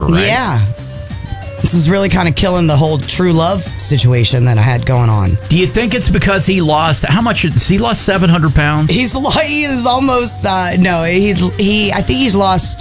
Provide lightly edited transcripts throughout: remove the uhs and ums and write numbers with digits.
right? Yeah. This is really kind of killing the whole true love situation that I had going on. Do you think it's because he lost, how much, he lost 700 pounds? He is almost, I think he's lost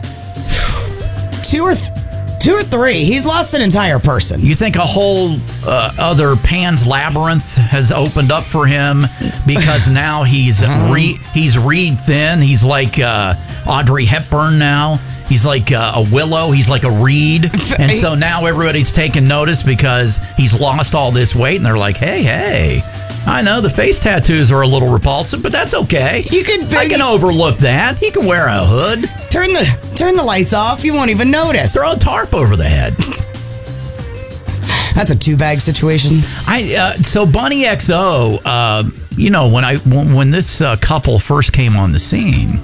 2 or 3. He's lost an entire person. You think a whole other Pan's Labyrinth has opened up for him because now he's reed thin. He's like Audrey Hepburn now. He's like a willow. He's like a reed. And so now everybody's taking notice because he's lost all this weight. And they're like, hey, I know the face tattoos are a little repulsive, but that's okay. I can overlook that. He can wear a hood. Turn the lights off. You won't even notice. Throw a tarp over the head. That's a 2-bag situation. So Bunny XO, when this couple first came on the scene,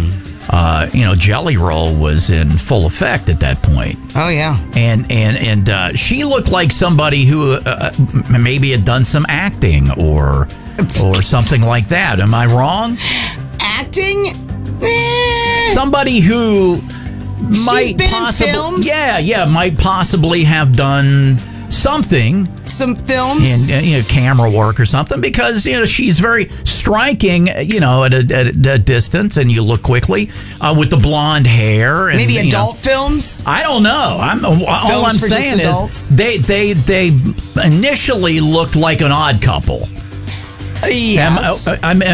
Jelly Roll was in full effect at that point. Oh yeah, and she looked like somebody who maybe had done some acting or something like that. Am I wrong? Acting? Somebody who might been possibly, in films? might possibly have done something, some films, in camera work or something, because she's very striking, at a distance, and you look quickly with the blonde hair. And, maybe adult films. I don't know. All I'm saying is they initially looked like an odd couple. Yes.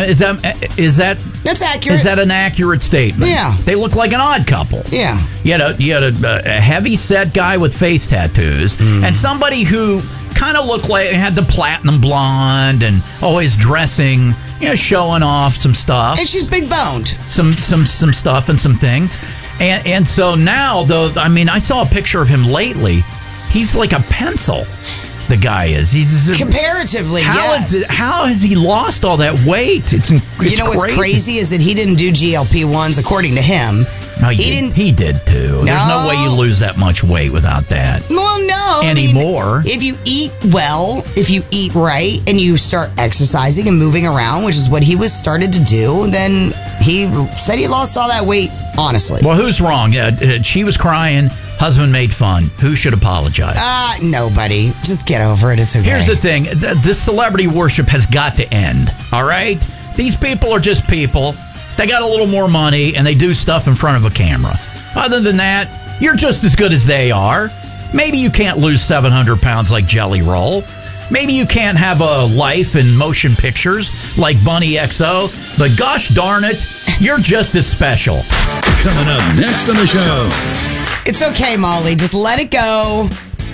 That's accurate. Is that an accurate statement? Yeah. They look like an odd couple. Yeah. You had a heavy set guy with face tattoos and somebody who kind of looked like had the platinum blonde and always dressing, showing off some stuff. And she's big boned. Some stuff and some things. And so now, though, I saw a picture of him lately. He's like a pencil. The guy is. He's comparatively. How has he lost all that weight? It's crazy. What's crazy is that he didn't do GLP-1s, according to him. No, he did too. No. There's no way you lose that much weight without that. Well, no. Anymore. If you eat well, if you eat right, and you start exercising and moving around, which is what he was started to do, then he said he lost all that weight, honestly. Well, who's wrong? She was crying. Husband made fun. Who should apologize? Nobody. Just get over it. It's okay. Here's the thing. This celebrity worship has got to end. All right? These people are just people. They got a little more money, and they do stuff in front of a camera. Other than that, you're just as good as they are. Maybe you can't lose 700 pounds like Jelly Roll. Maybe you can't have a life in motion pictures like Bunny XO. But gosh darn it, you're just as special. Coming up next on the show. It's okay, Molly. Just let it go.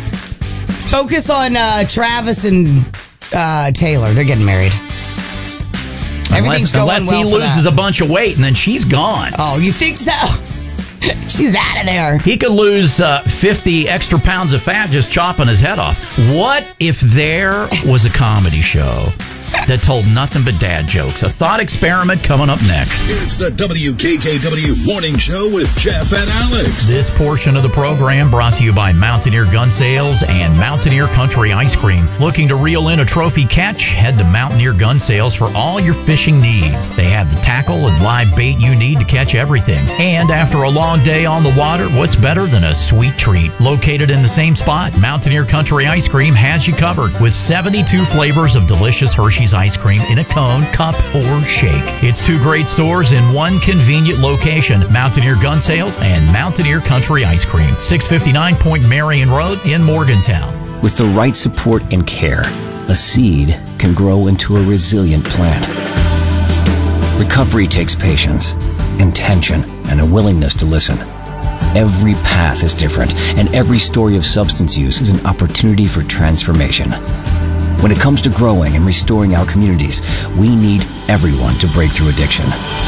Focus on Travis and Taylor. They're getting married. Everything's going well. Unless he loses a bunch of weight and then she's gone. Oh, you think so? She's out of there. He could lose 50 extra pounds of fat just chopping his head off. What if there was a comedy show that told nothing but dad jokes? A thought experiment coming up next. It's the WKKW Morning Show with Jeff and Alex. This portion of the program brought to you by Mountaineer Gun Sales and Mountaineer Country Ice Cream. Looking to reel in a trophy catch? Head to Mountaineer Gun Sales for all your fishing needs. They have the tackle and live bait you need to catch everything. And after a long day on the water, what's better than a sweet treat? Located in the same spot, Mountaineer Country Ice Cream has you covered with 72 flavors of delicious Hershey's ice cream in a cone, cup, or shake. It's 2 great stores in one convenient location, Mountaineer Gun Sales and Mountaineer Country Ice Cream, 659 Point Marion Road in Morgantown. With the right support and care, a seed can grow into a resilient plant. Recovery takes patience, intention, and a willingness to listen. Every path is different, and every story of substance use is an opportunity for transformation. When it comes to growing and restoring our communities, we need everyone to break through addiction.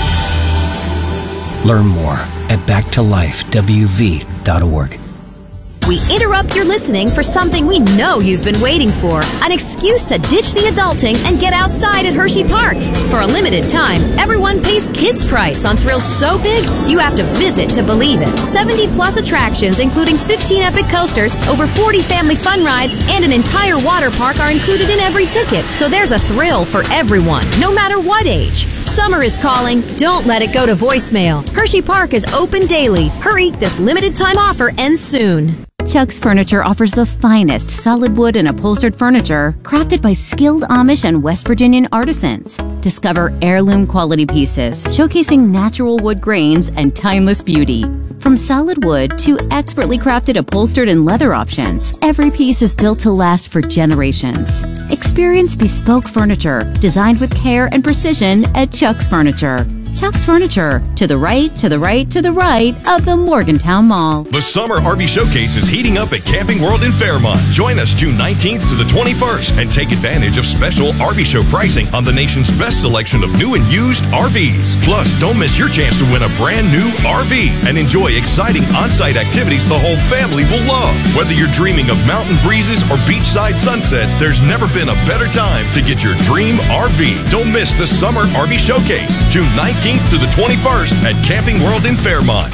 Learn more at backtolifewv.org. We interrupt your listening for something we know you've been waiting for. An excuse to ditch the adulting and get outside at Hershey Park. For a limited time, everyone pays kids' price on thrills so big, you have to visit to believe it. 70-plus attractions, including 15 epic coasters, over 40 family fun rides, and an entire water park are included in every ticket. So there's a thrill for everyone, no matter what age. Summer is calling. Don't let it go to voicemail. Hershey Park is open daily. Hurry, this limited time offer ends soon. Chuck's Furniture offers the finest solid wood and upholstered furniture crafted by skilled Amish and West Virginian artisans. Discover heirloom quality pieces showcasing natural wood grains and timeless beauty. From solid wood to expertly crafted upholstered and leather options, every piece is built to last for generations. Experience bespoke furniture designed with care and precision at Chuck's Furniture. Chuck's Furniture, to the right, to the right, to the right of the Morgantown Mall. The Summer RV Showcase is heating up at Camping World in Fairmont. Join us June 19th to the 21st and take advantage of special RV show pricing on the nation's best selection of new and used RVs. Plus, don't miss your chance to win a brand new RV and enjoy exciting on-site activities the whole family will love. Whether you're dreaming of mountain breezes or beachside sunsets, there's never been a better time to get your dream RV. Don't miss the Summer RV Showcase, June 19th to the 21st at Camping World in Fairmont.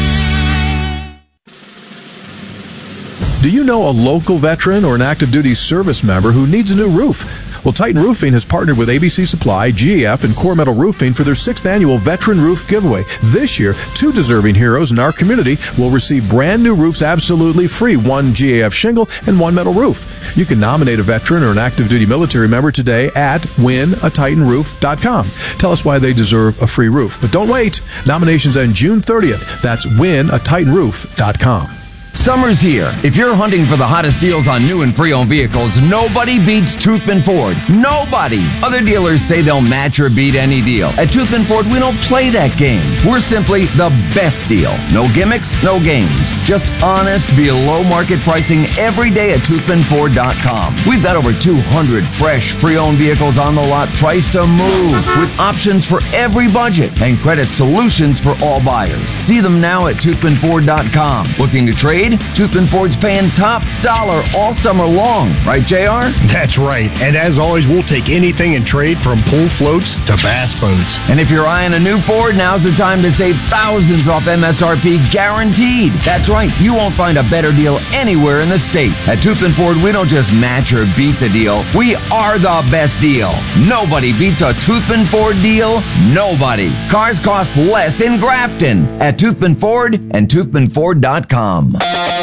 Do you know a local veteran or an active duty service member who needs a new roof? Well, Titan Roofing has partnered with ABC Supply, GAF, and Core Metal Roofing for their 6th annual Veteran Roof Giveaway. This year, 2 deserving heroes in our community will receive brand new roofs absolutely free, 1 GAF shingle and 1 metal roof. You can nominate a veteran or an active duty military member today at winatitanroof.com. Tell us why they deserve a free roof. But don't wait. Nominations end June 30th. That's winatitanroof.com. Summer's here. If you're hunting for the hottest deals on new and pre-owned vehicles, nobody beats Toothman Ford. Nobody. Other dealers say they'll match or beat any deal. At Toothman Ford, we don't play that game. We're simply the best deal. No gimmicks, no games. Just honest, below market pricing every day at toothmanford.com. We've got over 200 fresh pre-owned vehicles on the lot priced to move with options for every budget and credit solutions for all buyers. See them now at toothmanford.com. Looking to trade? Toothman Ford's paying top dollar all summer long. Right, JR? That's right. And as always, we'll take anything in trade from pool floats to bass boats. And if you're eyeing a new Ford, now's the time to save thousands off MSRP guaranteed. That's right. You won't find a better deal anywhere in the state. At Toothman Ford, we don't just match or beat the deal. We are the best deal. Nobody beats a Toothman Ford deal. Nobody. Cars cost less in Grafton at Toothman Ford and toothmanford.com.